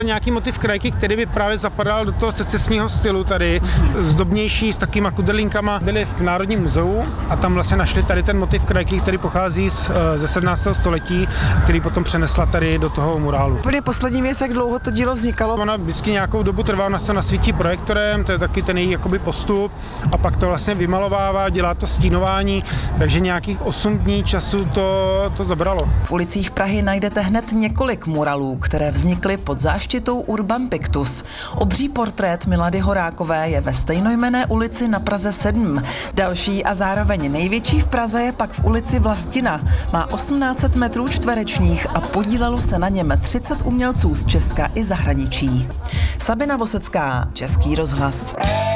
Nějaký motiv krajky, který by právě zapadal do toho secesního stylu tady, zdobnější s takýma kudrlinkama, byly v Národním muzeu a tam vlastně našli tady ten motiv krajky, který pochází ze 17. století, který potom přenesla tady do toho murálu. Úplně poslední věc, jak dlouho to dílo vznikalo? Ona vždycky nějakou dobu trvá, na to nasvítí projektorem, to je taky ten její jakoby postup a pak to vlastně vymalovává, dělá to stínování, takže nějakých 8 dní času to zabralo. V ulicích Prahy najdete hned několik muralů, které vznikly pod záštitou Urban Pictus. Obří portrét Milady Horákové je ve stejnojmenné ulici na Praze 7. Další a zároveň největší v Praze je pak v ulici Vlastina. Má 1800 metrů čtverečních a podílelo se na něm 30 umělců z Česka i zahraničí. Sabina Vosecká, Český rozhlas.